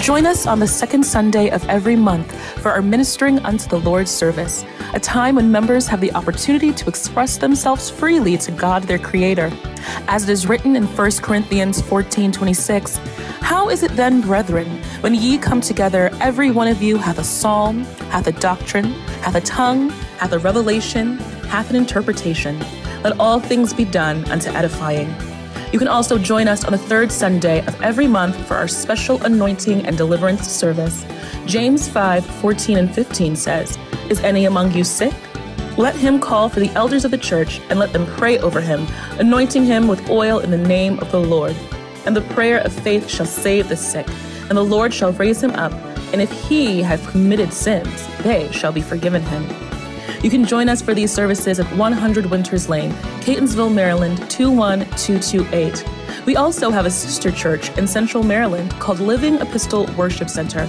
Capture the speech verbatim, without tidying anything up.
Join us on the second Sunday of every month for our Ministering Unto the Lord service, a time when members have the opportunity to express themselves freely to God, their Creator. As it is written in First Corinthians fourteen twenty-six, "How is it then, brethren, when ye come together, every one of you hath a psalm, hath a doctrine, hath a tongue, hath a revelation, hath an interpretation? Let all things be done unto edifying." You can also join us on the third Sunday of every month for our special anointing and deliverance service. James five fourteen and fifteen says, "Is any among you sick? Let him call for the elders of the church and let them pray over him, anointing him with oil in the name of the Lord. And the prayer of faith shall save the sick, and the Lord shall raise him up. And if he have committed sins, they shall be forgiven him." You can join us for these services at one hundred Winters Lane, Catonsville, Maryland, two one two two eight. We also have a sister church in Central Maryland called Living Epistle Worship Center.